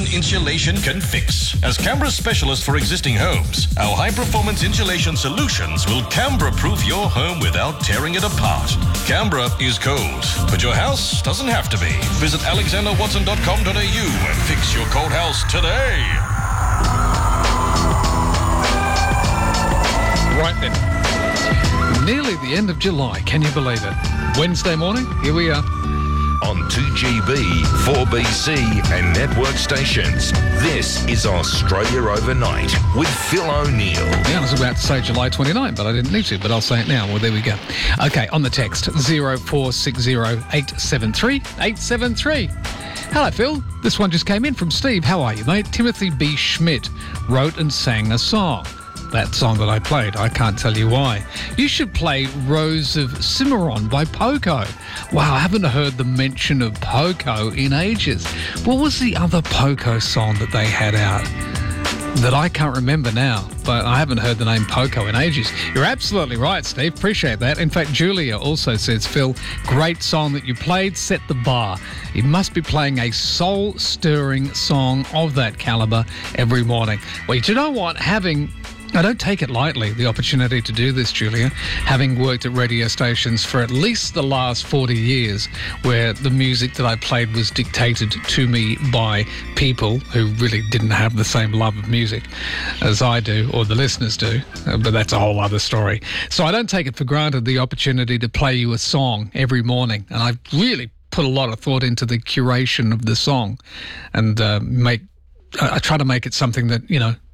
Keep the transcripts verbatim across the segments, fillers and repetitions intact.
modern insulation can fix. As Canberra's specialist for existing homes, our high-performance insulation solutions will Canberra-proof your home without tearing it apart. Canberra is cold, but your house doesn't have to be. Visit alexander watson dot com dot a u and fix your cold house today. Right then. Nearly the end of July, can you believe it? Wednesday morning, here we are. On two G B, four B C and network stations, this is Australia Overnight with Phil O'Neill. Yeah, I was about to say July twenty-ninth, but I didn't need to, but I'll say it now. Well, there we go. Okay, on the text, zero four six zero eight seven three eight seven three. Hello, Phil. This one just came in from Steve. How are you, mate? Timothy B. Schmidt wrote and sang a song. That song that I played, I can't tell you why. You should play Rose of Cimarron by Poco. Wow, I haven't heard the mention of Poco in ages. What was the other Poco song that they had out that I can't remember now? But I haven't heard the name Poco in ages. You're absolutely right, Steve. Appreciate that. In fact, Julia also says, Phil, great song that you played, set the bar. You must be playing a soul-stirring song of that caliber every morning. Well, do you know what? Having... I don't take it lightly, the opportunity to do this, Julia, having worked at radio stations for at least the last forty years, where the music that I played was dictated to me by people who really didn't have the same love of music as I do, or the listeners do, but that's a whole other story. So I don't take it for granted, the opportunity to play you a song every morning, and I've really put a lot of thought into the curation of the song, and uh, make I try to make it something that, you know,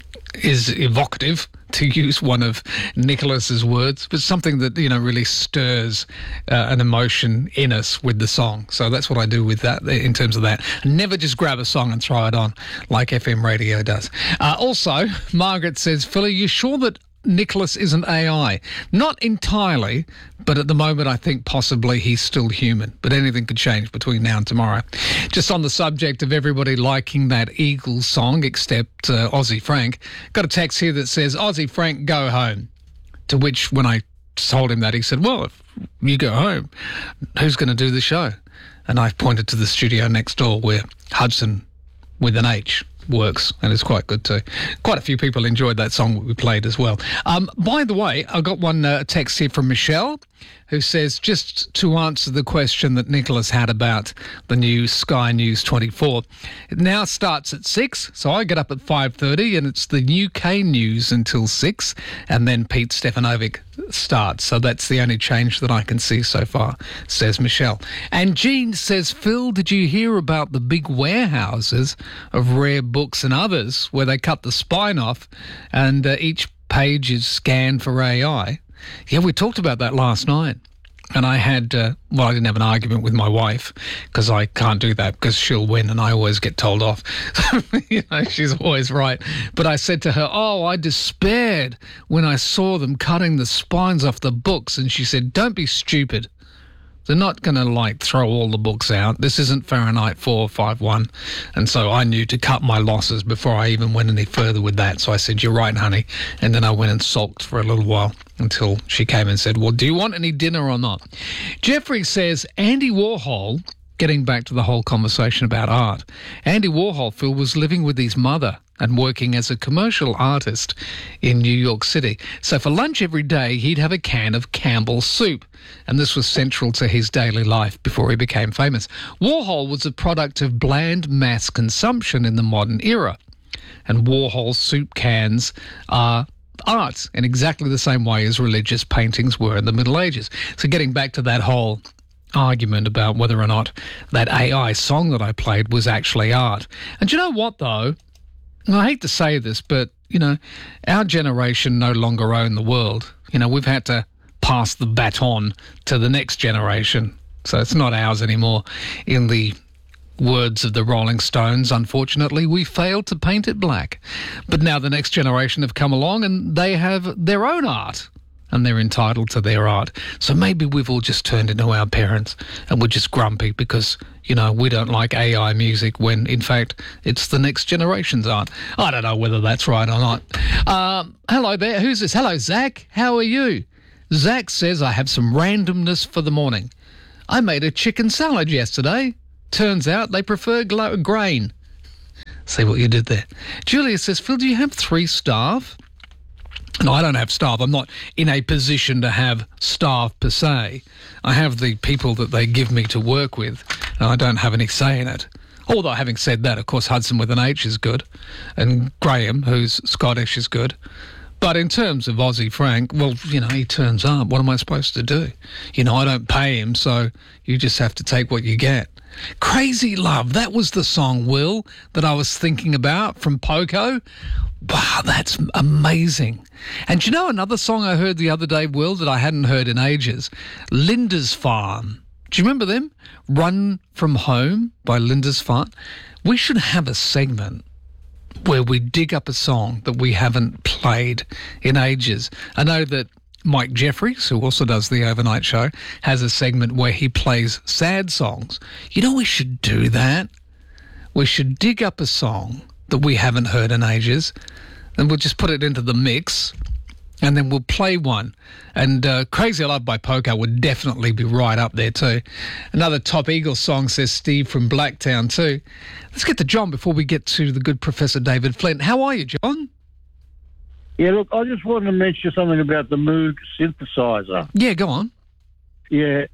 is evocative, to use one of Nicholas's words, but something that, you know, really stirs uh, an emotion in us with the song. So that's what I do with that, in terms of that. Never just grab a song and throw it on like F M radio does. Uh, also, Margaret says, Phil, are you sure that Nicholas isn't A I? Not entirely, but at the moment I think possibly he's still human. But anything could change between now and tomorrow. Just on the subject of everybody liking that Eagles song, except uh, Aussie Frank, got a text here that says, Aussie Frank, go home. To which, when I told him that, he said, well, if you go home, who's going to do the show? And I pointed to the studio next door where Hudson, with an H, works, and it's quite good too. Quite a few people enjoyed that song that we played as well. Um, by the way, I got one uh, text here from Michelle, who says, just to answer the question that Nicholas had about the new Sky News twenty-four, it now starts at six, so I get up at five thirty, and it's the U K news until six, and then Pete Stefanovic starts. So that's the only change that I can see so far, says Michelle. And Jean says, Phil, did you hear about the big warehouses of rare books and others where they cut the spine off and uh, each page is scanned for A I? Yeah, we talked about that last night. And I had, uh, well, I didn't have an argument with my wife because I can't do that because she'll win and I always get told off. You know, she's always right. But I said to her, oh, I despaired when I saw them cutting the spines off the books. And she said, don't be stupid. They're not going to, like, throw all the books out. This isn't Fahrenheit four five one. And so I knew to cut my losses before I even went any further with that. So I said, you're right, honey. And then I went and sulked for a little while until she came and said, well, do you want any dinner or not? Jeffrey says, Andy Warhol, getting back to the whole conversation about art, Andy Warhol, Phil, was living with his mother and working as a commercial artist in New York City. So for lunch every day, he'd have a can of Campbell's soup, and this was central to his daily life before he became famous. Warhol was a product of bland mass consumption in the modern era, and Warhol's soup cans are art in exactly the same way as religious paintings were in the Middle Ages. So getting back to that whole argument about whether or not that A I song that I played was actually art. And do you know what, though? And I hate to say this, but, you know, our generation no longer own the world. You know, we've had to pass the baton to the next generation. So it's not ours anymore. In the words of the Rolling Stones, unfortunately, we failed to paint it black. But now the next generation have come along and they have their own art. And they're entitled to their art. So maybe we've all just turned into our parents and we're just grumpy because, you know, we don't like A I music when, in fact, it's the next generation's art. I don't know whether that's right or not. Um, hello there. Who's this? Hello, Zach. How are you? Zach says, I have some randomness for the morning. I made a chicken salad yesterday. Turns out they prefer glo- grain. See what you did there. Julia says, Phil, do you have three staff? No, I don't have staff. I'm not in a position to have staff per se. I have the people that they give me to work with, and I don't have any say in it. Although, having said that, of course, Hudson with an H is good, and Graham, who's Scottish, is good. But in terms of Aussie Frank, well, you know, he turns up. What am I supposed to do? You know, I don't pay him, so you just have to take what you get. Crazy Love, that was the song, Will, that I was thinking about from Poco. Wow, that's amazing. And do you know another song I heard the other day, Will, that I hadn't heard in ages? Linda's Farm. Do you remember them? Run From Home by Linda's Farm. We should have a segment where we dig up a song that we haven't played in ages. I know that Mike Jeffries, who also does the overnight show, has a segment where he plays sad songs. You know, we should do that. We should dig up a song that we haven't heard in ages, and we'll just put it into the mix, and then we'll play one. And uh, Crazy Love by Poco would definitely be right up there too. Another Top Eagles song, says Steve from Blacktown too. Let's get to John before we get to the good Professor David Flint. How are you, John? Yeah, look, I just wanted to mention something about the Moog synthesizer. Yeah, go on. Yeah.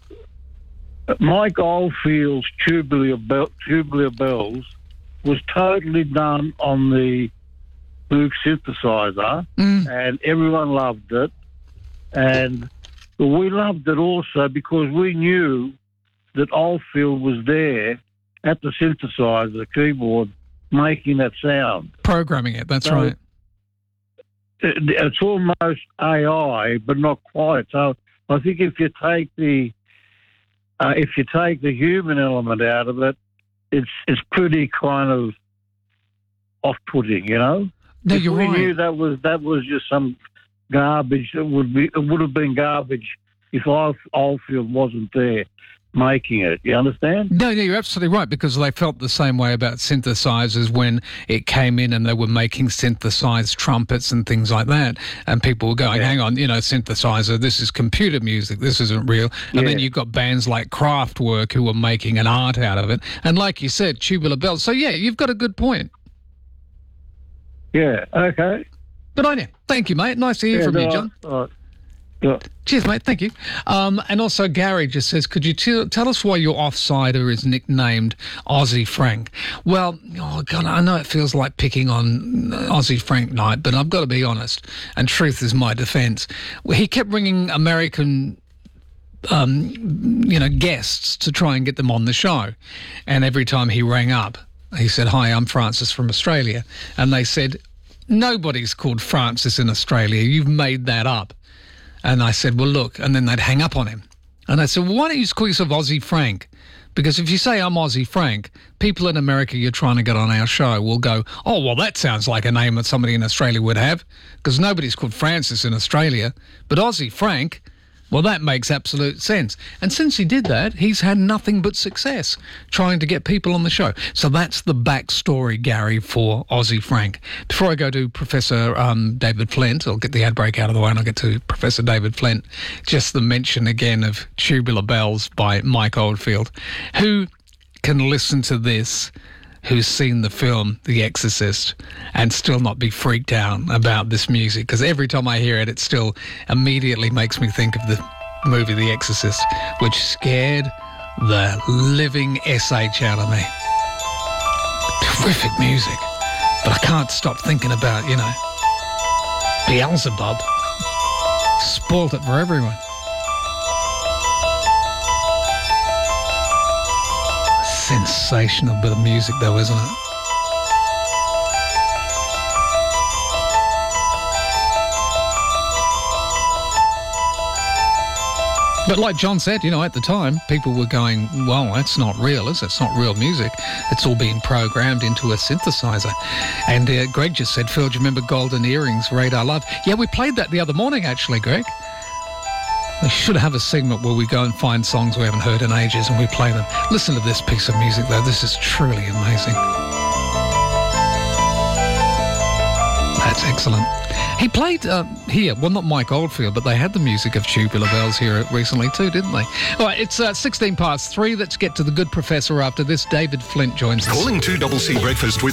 Mike Oldfield's Tubular, Bell, Tubular Bells was totally done on the Moog synthesizer, Mm. and everyone loved it. And we loved it also because we knew that Oldfield was there at the synthesizer, the keyboard, making that sound. Programming it, that's So, right. it- It's almost A I, but not quite. So I think if you take the uh, if you take the human element out of it, it's it's pretty kind of off-putting, you know. No, if you're we right. knew that was that was just some garbage, it would be it would have been garbage if Old- Oldfield wasn't there making it. You understand? No, no, you're absolutely right, because they felt the same way about synthesizers when it came in and they were making synthesized trumpets and things like that. And people were going, Yeah. hang on, you know, synthesizer, this is computer music, this isn't real. And Yeah. then you've got bands like Kraftwerk who were making an art out of it. And like you said, Tubular Bells. So, yeah, you've got a good point. Yeah. Okay. Good on you. Thank you, mate. Nice to hear Yeah, from you, no, John. all right. Yeah. Cheers, mate. Thank you. Um, and also, Gary just says, could you t- tell us why your offsider is nicknamed Aussie Frank? Well, oh God, I know it feels like picking on Aussie Frank night, but I've got to be honest, and truth is my defence. He kept ringing American um, you know, guests to try and get them on the show. And every time he rang up, he said, hi, I'm Francis from Australia. And they said, nobody's called Francis in Australia. You've made that up. And I said, well, look, and then they'd hang up on him. And I said, well, why don't you just call yourself Aussie Frank? Because if you say I'm Aussie Frank, people in America you're trying to get on our show will go, oh, well, that sounds like a name that somebody in Australia would have, because nobody's called Francis in Australia. But Aussie Frank, well, that makes absolute sense. And since he did that, he's had nothing but success trying to get people on the show. So that's the backstory, Gary, for Aussie Frank. Before I go to Professor um, David Flint, I'll get the ad break out of the way and I'll get to Professor David Flint. Just the mention again of Tubular Bells by Mike Oldfield. Who can listen to this, who's seen the film The Exorcist, and still not be freaked out about this music? Because every time I hear it, it still immediately makes me think of the movie The Exorcist, which scared the living S H out of me. Terrific music. But I can't stop thinking about, you know, Beelzebub. Spoiled it for everyone. Sensational bit of music, though, isn't it? But like John said, you know, at the time, people were going, well, that's not real, is it? It's not real music. It's all being programmed into a synthesizer. And uh, Greg just said, Phil, do you remember Golden Earrings, Radar Love? Yeah, we played that the other morning, actually, Greg. We should have a segment where we go and find songs we haven't heard in ages and we play them. Listen to this piece of music, though. This is truly amazing. That's excellent. He played uh, here, well, not Mike Oldfield, but they had the music of Tubular Bells here recently too, didn't they? All right, it's uh, sixteen past three. Let's get to the good professor after this. David Flint joins us. Calling two C C Breakfast with